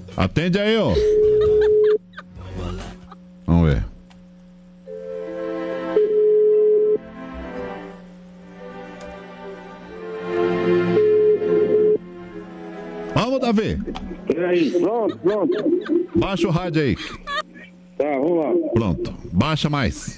Atende aí, ó. Vamos ver. Vamos, Davi. E aí, pronto. Baixa o rádio aí. Tá, vamos lá. Pronto. Baixa mais.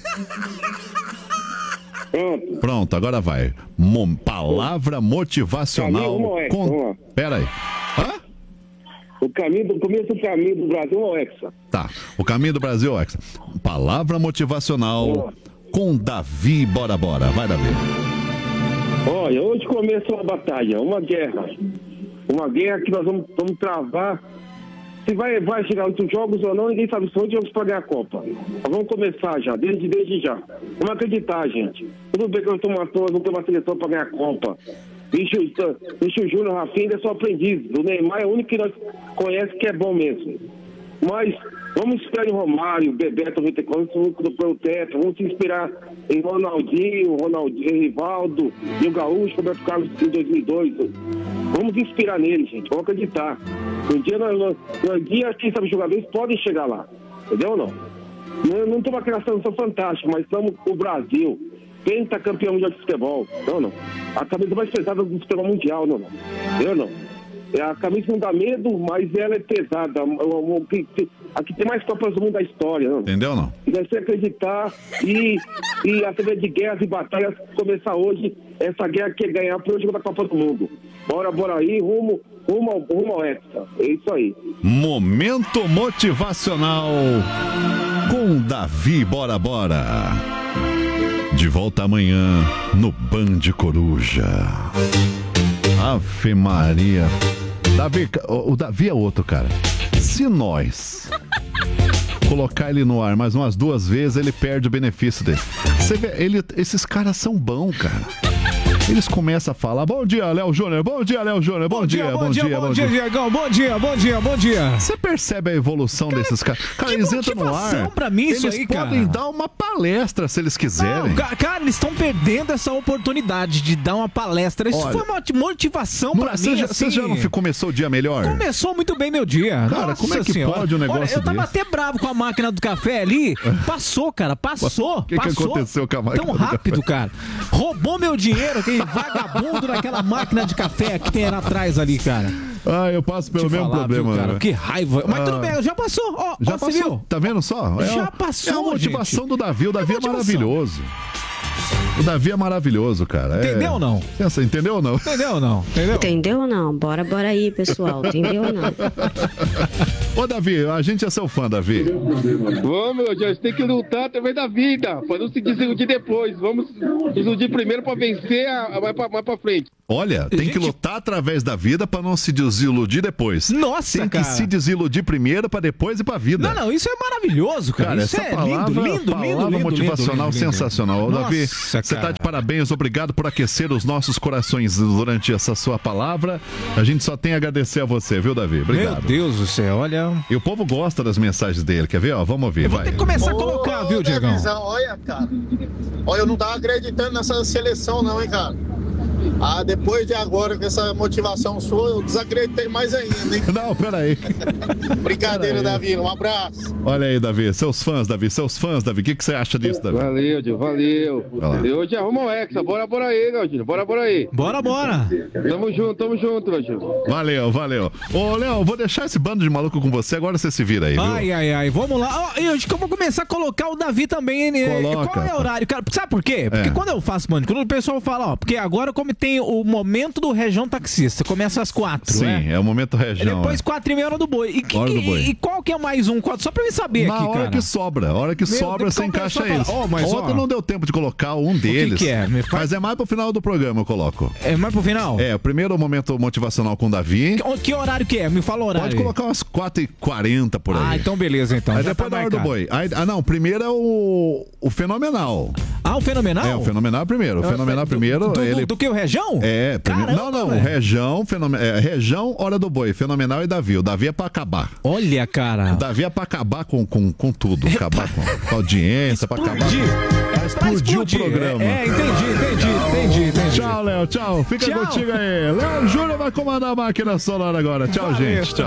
Pronto. Pronto, agora vai. Palavra motivacional. Vamos lá. Pera aí. Hã? Começa o caminho do Brasil ao Hexa. Tá, o caminho do Brasil ao Hexa. Palavra motivacional com Davi Bora Bora. Vai, Davi. Olha, hoje começa uma batalha, uma guerra. Uma guerra que nós vamos travar. Se vai chegar 8 jogos ou não, ninguém sabe se são 8 jogos para ganhar a Copa. Nós vamos começar já, desde já. Vamos acreditar, gente. Tudo bem que eu estou matando, não tenho uma seleção para ganhar a Copa. Deixa o Júnior, Rafinha ainda é só aprendiz. O Neymar é o único que nós conhecemos que é bom mesmo. Mas vamos inspirar em Romário, Bebeto, pelo teto, vamos se inspirar em Ronaldinho, Rivaldo, e o Gaúcho, Roberto Carlos em 2002. Vamos inspirar nele, gente. Vamos acreditar. Um dia, quem sabe, os jogadores podem chegar lá. Entendeu ou não? Não estamos aqui na seleção fantástica, mas estamos o Brasil. Pentacampeão mundial de futebol. Não. A camisa mais pesada do futebol mundial, não. Eu não. A camisa não dá medo, mas ela é pesada. Aqui tem mais Copas do Mundo da história, não? Entendeu, não? E deve ser acreditar e através de guerras e batalhas começar hoje essa guerra que é ganhar pro jogo da Copa do Mundo. Bora aí, rumo ao Hexa. É isso aí. Momento motivacional com Davi Bora Bora. De volta amanhã no Band Coruja. Ave Maria. Davi, o Davi é outro, cara. Se nós colocar ele no ar mais umas 2 vezes, ele perde o benefício dele. Você vê, esses caras são bons, cara. Eles começam a falar: bom dia, Léo Júnior, bom dia, Léo Júnior, bom dia, Diegão, bom dia. Você percebe a evolução desses caras? Cara, eles entram no ar. Pra mim, eles isso aí, podem dar uma palestra se eles quiserem. Não, cara, eles estão perdendo essa oportunidade de dar uma palestra. Isso foi uma motivação pra mim. Você já não começou o dia melhor? Começou muito bem meu dia. Cara, Nossa como é que senhora. pode um negócio desse? Eu tava até bravo com a máquina do café ali. Passou, cara, passou. O que aconteceu com a máquina tão rápido, cara? Roubou meu dinheiro, aquele vagabundo daquela máquina de café que tem lá atrás ali, cara. Eu passo pelo mesmo problema, viu, cara? Né? Que raiva. Mas tudo bem, já passou. Já passou, viu? Tá vendo só? Já passou, É a motivação gente. do Davi. O Davi é maravilhoso. O Davi é maravilhoso, cara. Entendeu ou não? Entendeu ou não? Entendeu ou não? Bora aí, pessoal. Entendeu ou não? Ô, Davi, a gente é seu fã, Davi. Vamos, meu Deus, tem que lutar através da vida, para não se desiludir depois. Vamos desiludir primeiro para vencer mais pra frente. Olha, tem que lutar através da vida para não se desiludir depois. Nossa, tem que se desiludir primeiro para depois ir pra vida. Não, isso é maravilhoso, cara. Isso essa é palavra, lindo, motivacional lindo. sensacional. Ô, Davi, Nossa, você tá cara. de parabéns, obrigado por aquecer os nossos corações durante essa sua palavra. A gente só tem a agradecer a você, viu, Davi? Obrigado. Meu Deus do céu, olha. E o povo gosta das mensagens dele, quer ver? Ó, vamos ouvir, Eu vou ter que começar a colocar, viu, Diegão? Olha, cara. Olha, eu não tava acreditando nessa seleção, não, hein, cara. Depois de agora, com essa motivação sua, eu desacreditei mais ainda, hein? Não, peraí. Brincadeira, Davi. Um abraço. Olha aí, Davi. Seus fãs, Davi. O que você acha disso, Davi? Valeu. E hoje arruma o Hexa. Bora aí, Galdinho. Bora aí. Bora. Tamo junto, Galdinho. Valeu. Ô, Léo, vou deixar esse bando de maluco com você, agora você se vira aí, viu? Ai, vamos lá. Eu acho que eu vou começar a colocar o Davi também. Coloca. Qual é o horário, cara? Sabe por quê? Porque quando eu faço Band Coruja, o pessoal fala, porque agora como tem o momento do Região Taxista, começa às 4, Sim, né? é o momento Região. Depois 4h30, Hora do Boi. E qual que é mais um quadro? Só pra eu saber aqui, cara. A hora que sobra, você encaixa esse. Ontem não deu tempo de colocar um deles. O que é? Mas é mais pro final do programa, eu coloco. É mais pro final? É, o primeiro momento motivacional com o Davi. Que horário que é? Me fala o horário. Pode colocar umas 4h40 por aí. Então beleza, então. Aí depois da Hora do Boi. Não, primeiro é o Fenomenal. O Fenomenal? É, o Fenomenal primeiro. O Fenomenal primeiro. Do que, o Região? É, Caramba, não, Região, Região, Hora do Boi, Fenomenal e Davi. O Davi é pra acabar. Olha, cara. O Davi é pra acabar com tudo. Acabar com a audiência, pra acabar pra explodir o programa. Entendi. Tchau, Léo, tchau. Fica contigo aí. Léo Júnior vai comandar a máquina sonora agora. Tchau, gente. Tchau.